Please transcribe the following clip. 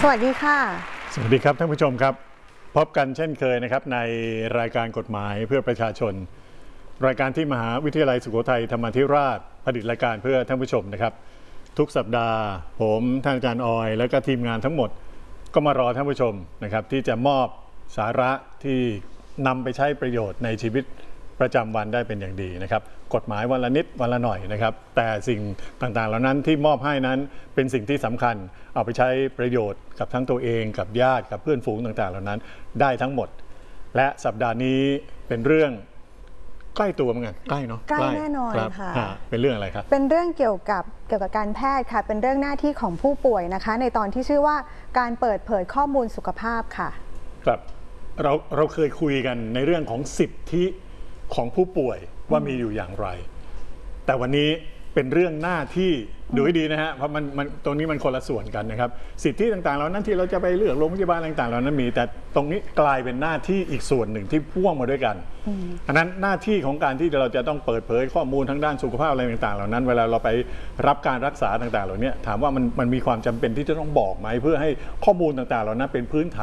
สวัสดีค่ะสวัสดีครับท่านผู้ชมครับพบกันเช่นเคยนะครับในรายการกฎหมายเพื่อประชาชนรายการที่มหาวิทยาลัยสุโขทัยธรรมาธิราชผลิตรายการเพื่อท่านผู้ชมนะครับทุกสัปดาห์ผมท่านอาจารย์ออยและก็ทีมงานทั้งหมดก็มารอท่านผู้ชมนะครับที่จะมอบสาระที่นำไปใช้ประโยชน์ในชีวิตประจำวันได้เป็นอย่างดีนะครับกฎหมายวันละนิดวันละหน่อยนะครับแต่สิ่งต่างๆเหล่านั้นที่มอบให้นั้นเป็นสิ่งที่สำคัญเอาไปใช้ประโยชน์กับทั้งตัวเองกับญาติกับเพื่อนฝูงต่างๆเหล่านั้นได้ทั้งหมดและสัปดาห์นี้เป็นเรื่องใกล้ตัวเหมือนกันใกล้เนาะใกล้แน่นอนค่ะเป็นเรื่องอะไรครับเป็นเรื่องเกี่ยวกับการแพทย์ค่ะเป็นเรื่องหน้าที่ของผู้ป่วยนะคะในตอนที่ชื่อว่าการเปิดเผยข้อมูลสุขภาพค่ะครับเราเคยคุยกันในเรื่องของสิทธิของผู้ป่วยว่ามีอยู่อย่างไรแต่วันนี้เป็นเรื่องหน้าที่ดูให้ดีนะฮะเพราะมันตรงนี้มันคนละส่วนกันนะครับสิทธิต่างๆเหล่านั้นที่เราจะไปเลือกโรงพยาบาลต่างๆเหล่านั้นมีแต่ตรงนี้กลายเป็นหน้าที่อีกส่วนหนึ่งที่พ่วงมาด้วยกันอันนั้นหน้าที่ของการที่เราจะต้องเปิดเผยข้อมูลทางด้านสุขภาพอะไรต่างๆเหล่านั้นเวลาเราไปรับการรักษาต่างๆเหล่านี้ถามว่ามันมีความจำเป็นที่จะต้องบอกไหมเพื่อให้ข้อมูลต่างๆเหล่านั้นเป็นพื้นฐาน